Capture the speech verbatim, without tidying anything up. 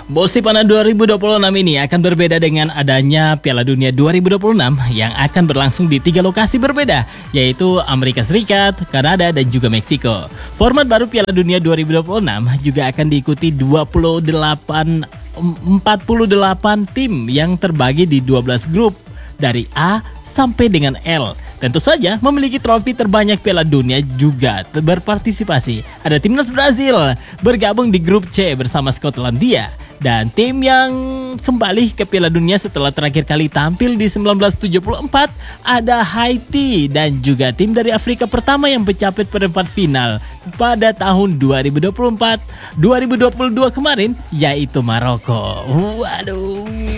Bosipanan dua ribu dua puluh enam ini akan berbeda dengan adanya Piala Dunia dua ribu dua puluh enam yang akan berlangsung di tiga lokasi berbeda, yaitu Amerika Serikat, Kanada, dan juga Meksiko. Format baru Piala Dunia dua ribu dua puluh enam juga akan diikuti dua puluh delapan, empat puluh delapan tim yang terbagi di dua belas grup dari A sampai dengan L. Tentu saja memiliki trofi terbanyak Piala Dunia juga berpartisipasi. Ada timnas Brazil bergabung di grup C bersama Skotlandia. Dan tim yang kembali ke Piala Dunia setelah terakhir kali tampil di seribu sembilan ratus tujuh puluh empat ada Haiti dan juga tim dari Afrika pertama yang mencapai perempat final pada tahun dua ribu dua puluh empat dua ribu dua puluh dua kemarin, yaitu Maroko. Waduh.